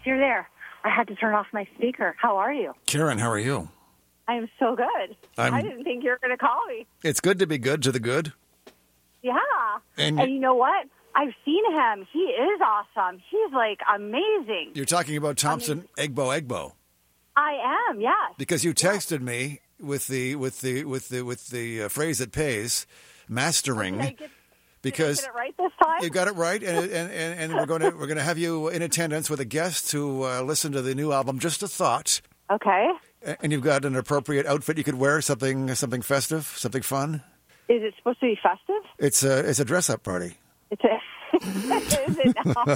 you're there. I had to turn off my speaker. How are you? Karen, how are you? I am so good. I didn't think you were going to call me. It's good to be good to the good. Yeah. And you know what? I've seen him. He is awesome. He's like amazing. You're talking about Thompson Egbo. I am, yes. Because you texted me with the phrase that pays, mastering. Did I because get it right this time? You got it right, and we're going to have you in attendance with a guest to listen to the new album. Just a Thought. Okay. And you've got an appropriate outfit you could wear, something festive, something fun. Is it supposed to be festive? It's a dress up party. Is it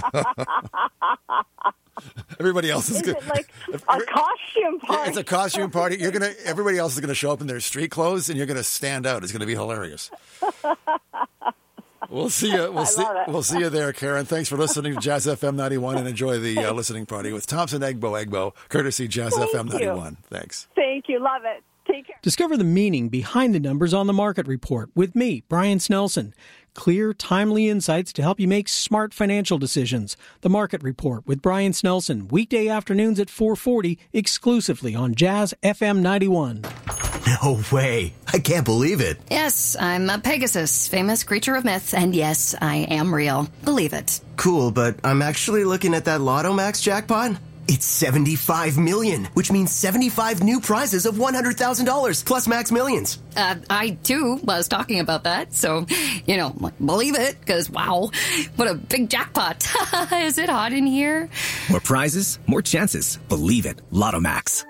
Everybody else is it like a costume party? It's a costume party. Everybody else is going to show up in their street clothes, and you're going to stand out. It's going to be hilarious. We'll see you. We'll see you there, Karen. Thanks for listening to Jazz FM 91, and enjoy the listening party with Thompson Egbo, courtesy Jazz FM 91. Thanks. Thank you. Love it. Take care. Discover the meaning behind the numbers on the Market Report with me, Brian Snelson. Clear, timely insights to help you make smart financial decisions. The Market Report with Brian Snelson, weekday afternoons at 4:40, exclusively on Jazz FM 91. No way. I can't believe it. Yes, I'm a Pegasus, famous creature of myth, and yes, I am real. Believe it. Cool, but I'm actually looking at that Lotto Max jackpot. It's 75 million, which means 75 new prizes of $100,000 plus Max Millions. I, too, was talking about that, so, believe it, because, wow, what a big jackpot. Is it hot in here? More prizes, more chances. Believe it. Lotto Max.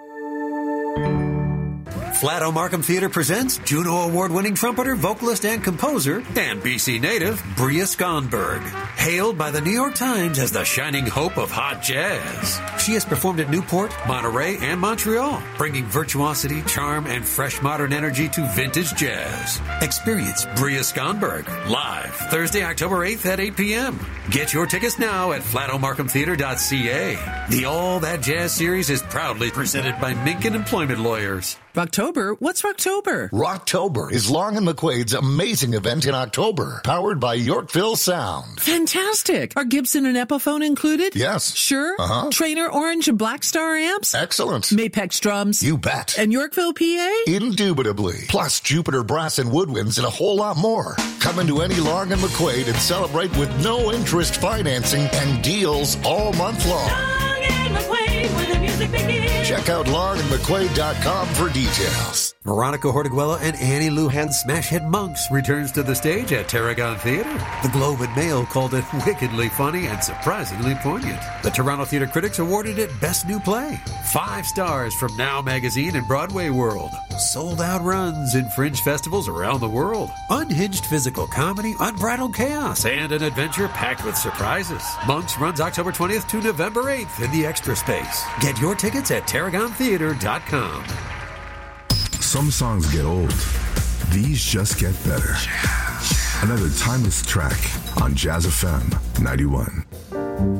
Flato Markham Theatre presents Juno Award-winning trumpeter, vocalist, and composer, and BC native, Bria Skonberg. Hailed by the New York Times as the shining hope of hot jazz. She has performed at Newport, Monterey, and Montreal, bringing virtuosity, charm, and fresh modern energy to vintage jazz. Experience Bria Skonberg live Thursday, October 8th at 8 p.m. Get your tickets now at flatomarkhamtheatre.ca. The All That Jazz series is proudly presented by Minkin Employment Lawyers. Rocktober? What's Rocktober? Rocktober is Long and McQuaid's amazing event in October, powered by Yorkville Sound. Fantastic. Are Gibson and Epiphone included? Yes. Sure? Uh-huh. Trainer Orange and Black Star amps? Excellent. Mapex drums? You bet. And Yorkville, PA? Indubitably. Plus Jupiter Brass and Woodwinds and a whole lot more. Come into any Long and McQuaid and celebrate with no interest financing and deals all month long. Long and McQuaid, where the music begins. Check out longandmcquaid.com for details. Veronica Hortiguela and Annie Luhan's smash hit Monks returns to the stage at Tarragon Theatre. The Globe and Mail called it wickedly funny and surprisingly poignant. The Toronto Theatre Critics awarded it Best New Play. 5 stars from Now Magazine and Broadway World. Sold-out runs in fringe festivals around the world. Unhinged physical comedy, unbridled chaos, and an adventure packed with surprises. Monks runs October 20th to November 8th in the Extra Space. Get your tickets at TarragonTheatre.com. Some songs get old. These just get better. Another timeless track on Jazz FM 91.